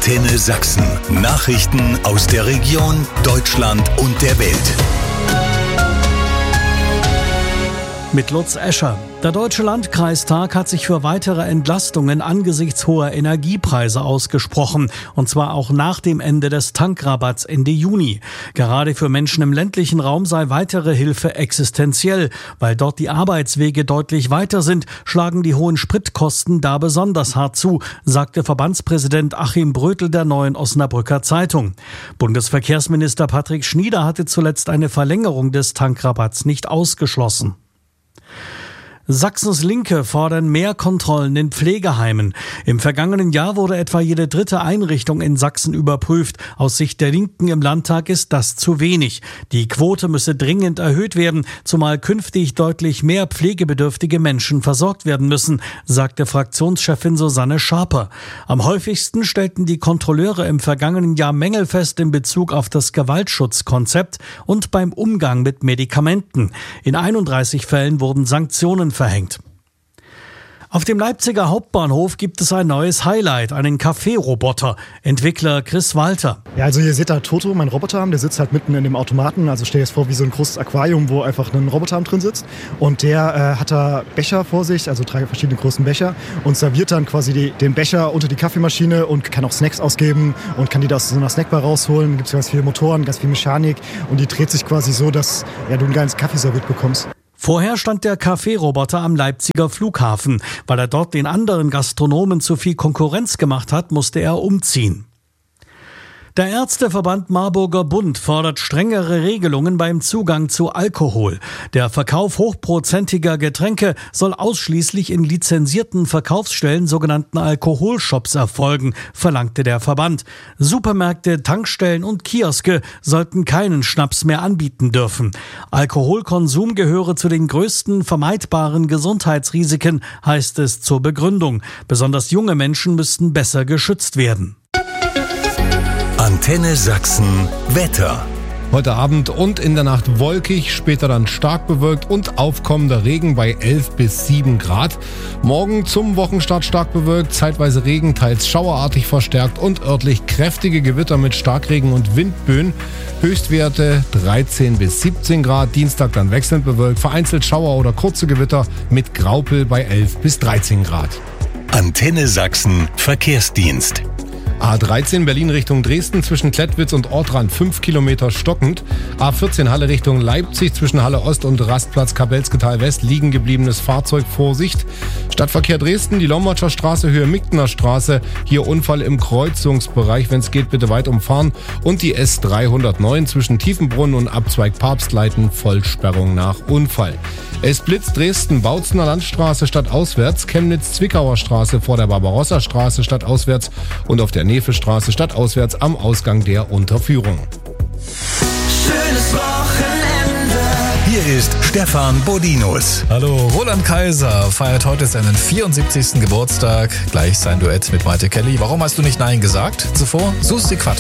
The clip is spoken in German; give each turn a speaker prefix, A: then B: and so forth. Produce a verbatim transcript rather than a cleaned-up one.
A: Antenne Sachsen. Nachrichten aus der Region, Deutschland und der Welt.
B: Mit Lutz Escher. Der Deutsche Landkreistag hat sich für weitere Entlastungen angesichts hoher Energiepreise ausgesprochen. Und zwar auch nach dem Ende des Tankrabatts Ende Juni. Gerade für Menschen im ländlichen Raum sei weitere Hilfe existenziell. Weil dort die Arbeitswege deutlich weiter sind, schlagen die hohen Spritkosten da besonders hart zu, sagte Verbandspräsident Achim Brötel der Neuen Osnabrücker Zeitung. Bundesverkehrsminister Patrick Schnieder hatte zuletzt eine Verlängerung des Tankrabatts nicht ausgeschlossen. Sachsens Linke fordern mehr Kontrollen in Pflegeheimen. Im vergangenen Jahr wurde etwa jede dritte Einrichtung in Sachsen überprüft. Aus Sicht der Linken im Landtag ist das zu wenig. Die Quote müsse dringend erhöht werden, zumal künftig deutlich mehr pflegebedürftige Menschen versorgt werden müssen, sagte Fraktionschefin Susanne Schaper. Am häufigsten stellten die Kontrolleure im vergangenen Jahr Mängel fest in Bezug auf das Gewaltschutzkonzept und beim Umgang mit Medikamenten. In einunddreißig Fällen wurden Sanktionen verhängt. Auf dem Leipziger Hauptbahnhof gibt es ein neues Highlight, einen Kaffeeroboter. Entwickler Chris Walter.
C: Ja, also hier seht ihr Toto, mein Roboterarm, der sitzt halt mitten in dem Automaten. Also stell dir das vor wie so ein großes Aquarium, wo einfach ein Roboterarm drin sitzt. Und der äh, hat da Becher vor sich, also drei verschiedene großen Becher und serviert dann quasi die, den Becher unter die Kaffeemaschine und kann auch Snacks ausgeben und kann die da aus so einer Snackbar rausholen. Da gibt es ganz viele Motoren, ganz viel Mechanik und die dreht sich quasi so, dass ja, du einen geilen Kaffee serviert bekommst.
B: Vorher stand der Kaffeeroboter am Leipziger Flughafen. Weil er dort den anderen Gastronomen zu viel Konkurrenz gemacht hat, musste er umziehen. Der Ärzteverband Marburger Bund fordert strengere Regelungen beim Zugang zu Alkohol. Der Verkauf hochprozentiger Getränke soll ausschließlich in lizenzierten Verkaufsstellen, sogenannten Alkoholshops, erfolgen, verlangte der Verband. Supermärkte, Tankstellen und Kioske sollten keinen Schnaps mehr anbieten dürfen. Alkoholkonsum gehöre zu den größten vermeidbaren Gesundheitsrisiken, heißt es zur Begründung. Besonders junge Menschen müssten besser geschützt werden.
A: Antenne Sachsen Wetter.
D: Heute Abend und in der Nacht wolkig, später dann stark bewölkt und aufkommender Regen bei elf bis sieben Grad. Morgen zum Wochenstart stark bewölkt, zeitweise Regen, teils schauerartig verstärkt und örtlich kräftige Gewitter mit Starkregen und Windböen. Höchstwerte dreizehn bis siebzehn Grad, Dienstag dann wechselnd bewölkt, vereinzelt Schauer oder kurze Gewitter mit Graupel bei elf bis dreizehn Grad.
A: Antenne Sachsen Verkehrsdienst.
D: A dreizehn Berlin Richtung Dresden zwischen Klettwitz und Ortrand fünf Kilometer stockend. A vierzehn Halle Richtung Leipzig zwischen Halle Ost und Rastplatz Kabelsketal West liegen gebliebenes Fahrzeug, Vorsicht. Stadtverkehr Dresden, die Lommatscher Straße Höhe Migdener Straße. Hier Unfall im Kreuzungsbereich, wenn es geht bitte weit umfahren. Und die S dreihundertneun zwischen Tiefenbrunn und Abzweig Papstleiten, Vollsperrung nach Unfall. Es blitzt Dresden, Bautzener Landstraße stadtauswärts, Chemnitz-Zwickauer Straße vor der Barbarossa-Straße stadtauswärts und auf der Nefe-Straße stadtauswärts am Ausgang der Unterführung.
A: Schönes Wochenende. Hier ist Stefan Bodinus.
E: Hallo, Roland Kaiser feiert heute seinen vierundsiebzigsten Geburtstag. Gleich sein Duett mit Maite Kelly. Warum hast du nicht Nein gesagt? Zuvor Susi Quattro.